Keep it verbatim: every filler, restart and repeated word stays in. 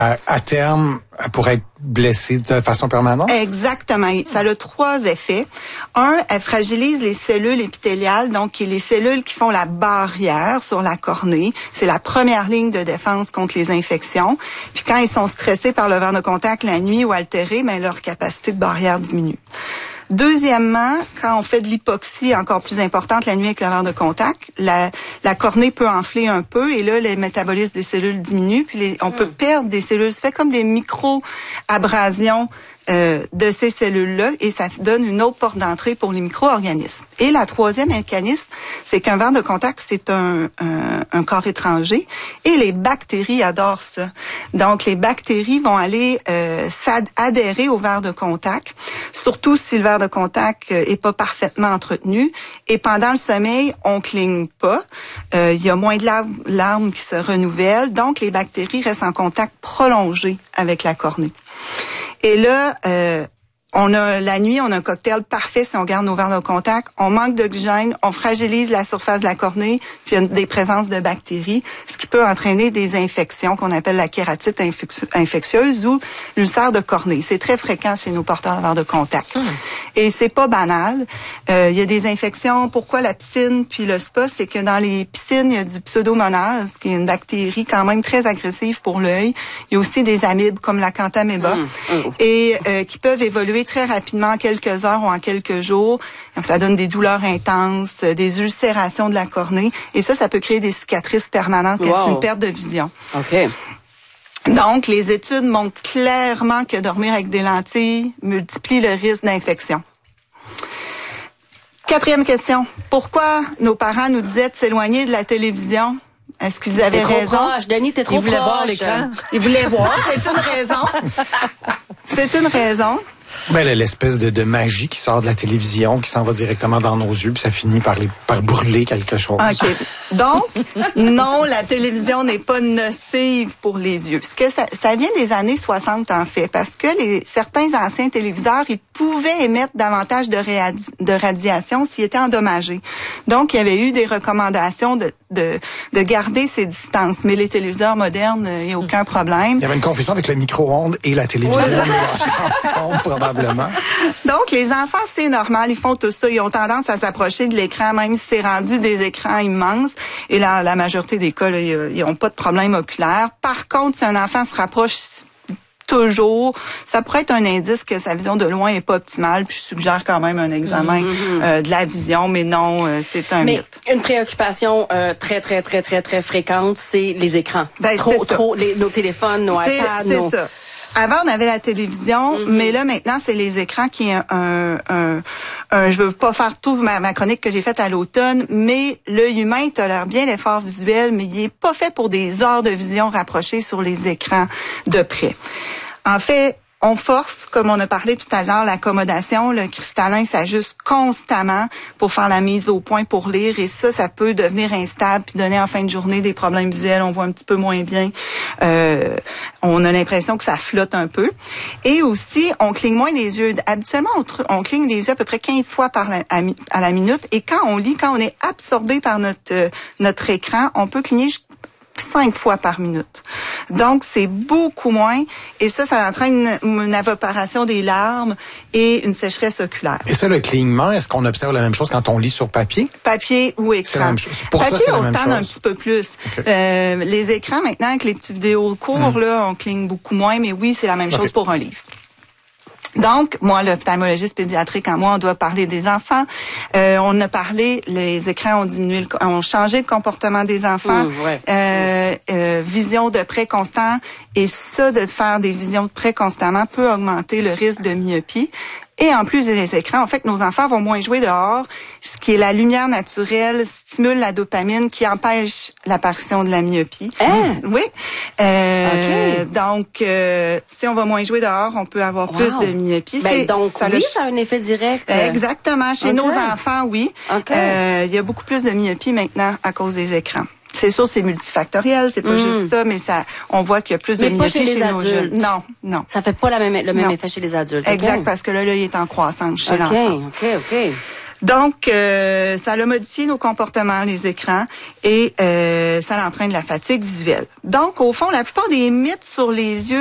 À, à terme, elle pourrait être blessée de façon permanente? Exactement. Ça a trois effets. Un, elle fragilise les cellules épithéliales, donc les cellules qui font la barrière sur la cornée. C'est la première ligne de défense contre les infections. Puis quand ils sont stressés par le verre de contact la nuit ou altérés, ben leur capacité de barrière diminue. Deuxièmement, quand on fait de l'hypoxie encore plus importante la nuit avec le verre de contact, la, la cornée peut enfler un peu et là, le métabolisme des cellules diminue, puis les, on mm. peut perdre des cellules. Ça fait comme des micro-abrasions euh, de ces cellules-là et ça donne une autre porte d'entrée pour les micro-organismes. Et la troisième mécanisme, c'est qu'un verre de contact, c'est un, un, un corps étranger et les bactéries adorent ça. Donc, les bactéries vont aller euh, s'adhérer au verre de contact, surtout si le verre de contact est pas parfaitement entretenu. Et pendant le sommeil, on cligne pas. Euh, il y a moins de larmes, larmes qui se renouvellent. Donc, les bactéries restent en contact prolongé avec la cornée. Et là, euh, on a la nuit, on a un cocktail parfait si on garde nos verres de contact. On manque d'oxygène, on fragilise la surface de la cornée, puis il y a des présences de bactéries, ce qui peut entraîner des infections qu'on appelle la kératite infectieuse ou l'ulcère de cornée. C'est très fréquent chez nos porteurs de verres de contact. Mmh. Et c'est pas banal. Euh, il y a des infections. Pourquoi la piscine puis le spa? C'est que dans les piscines, il y a du pseudomonase, qui est une bactérie quand même très agressive pour l'œil. Il y a aussi des amibes comme la cantameba mmh. Mmh. et euh, qui peuvent évoluer très rapidement, en quelques heures ou en quelques jours. Donc, ça donne des douleurs intenses, des ulcérations de la cornée. Et ça, ça peut créer des cicatrices permanentes, wow. C'est une perte de vision. OK. Donc, les études montrent clairement que dormir avec des lentilles multiplie le risque d'infection. Quatrième question. Pourquoi nos parents nous disaient de s'éloigner de la télévision? Est-ce qu'ils avaient t'es raison? Trop proche. Denis, t'es trop Ils voulaient proche. voir l'écran. Ils voulaient voir. C'est une raison. C'est une raison. Ben, l'espèce de, de magie qui sort de la télévision, qui s'en va directement dans nos yeux, puis ça finit par, les, par brûler quelque chose. OK. Donc, non, la télévision n'est pas nocive pour les yeux. Parce que ça, ça vient des années soixante, en fait, parce que les, certains anciens téléviseurs, ils pouvaient émettre davantage de, réadi- de radiation s'ils étaient endommagés. Donc, il y avait eu des recommandations de, de, de garder ces distances. Mais les téléviseurs modernes, il n'y a aucun problème. Il y avait une confusion avec le micro-ondes et la télévision. Oui. Probablement. Donc, les enfants, c'est normal. Ils font tout ça. Ils ont tendance à s'approcher de l'écran, même si c'est rendu des écrans immenses. Et là, la majorité des cas, là, ils n'ont pas de problème oculaire. Par contre, si un enfant se rapproche toujours, ça pourrait être un indice que sa vision de loin est pas optimale. Puis je suggère quand même un examen mm-hmm. euh, de la vision, mais non, euh, c'est un mais mythe. Une préoccupation euh, très, très, très, très, très fréquente, c'est les écrans. Ben, trop, trop, les, nos téléphones, nos c'est, iPads. C'est nos... ça. Avant, on avait la télévision, mm-hmm. mais là, maintenant, c'est les écrans qui est un, un, un, je veux pas faire tout ma, ma chronique que j'ai faite à l'automne, mais l'œil humain tolère bien l'effort visuel, mais il est pas fait pour des heures de vision rapprochées sur les écrans de près. En fait, on force, comme on a parlé tout à l'heure, l'accommodation. Le cristallin s'ajuste constamment pour faire la mise au point pour lire. Et ça, ça peut devenir instable puis donner en fin de journée des problèmes visuels. On voit un petit peu moins bien. Euh, on a l'impression que ça flotte un peu. Et aussi, on cligne moins des yeux. Habituellement, on, tr- on cligne des yeux à peu près quinze fois par la, à, à la minute. Et quand on lit, quand on est absorbé par notre, euh, notre écran, on peut cligner cinq fois par minute. Donc, c'est beaucoup moins. Et ça, ça entraîne une, une évaporation des larmes et une sécheresse oculaire. Et ça, le clignement, est-ce qu'on observe la même chose quand on lit sur papier? Papier ou écran. C'est la même chose. Pour papier, ça, c'est on la même se tente chose. un petit peu plus. Okay. Euh, les écrans, maintenant, avec les petits vidéos courts, mmh. là, on cligne beaucoup moins. Mais oui, c'est la même okay. chose pour un livre. Donc, moi, l'ophtalmologiste pédiatrique en moi, on doit parler des enfants. Euh, on a parlé, les écrans ont diminué, le, ont changé le comportement des enfants. Mmh, ouais. euh, euh, vision de près constant. Et ça, de faire des visions de près constamment peut augmenter le risque de myopie. Et en plus des écrans, en fait, nos enfants vont moins jouer dehors, ce qui est la lumière naturelle, stimule la dopamine qui empêche l'apparition de la myopie. Hein? Oui. Euh, okay. Donc, euh, si on va moins jouer dehors, on peut avoir wow. plus de myopie. Ben, donc, ça oui, le... ça a un effet direct. Exactement. Chez okay. nos enfants, oui. Okay. Euh, il y a beaucoup plus de myopie maintenant à cause des écrans. C'est sûr, c'est multifactoriel, c'est pas mmh. juste ça, mais ça, on voit qu'il y a plus mais de myopie chez, chez les nos adultes. jeunes. Non, non. Ça fait pas la même, le même non. effet chez les adultes. Exact, okay. parce que là, l'œil est en croissance chez okay, l'enfant. OK, OK. Donc, euh, ça a modifié nos comportements, les écrans, et euh, ça entraîne la fatigue visuelle. Donc, au fond, la plupart des mythes sur les yeux